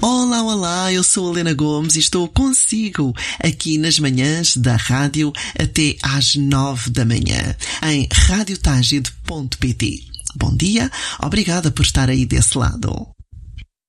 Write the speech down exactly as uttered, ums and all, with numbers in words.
Olá, olá, eu sou a Helena Gomes e estou consigo aqui nas manhãs da rádio até às nove da manhã em rádio tagide ponto pt. Bom dia, obrigada por estar aí desse lado.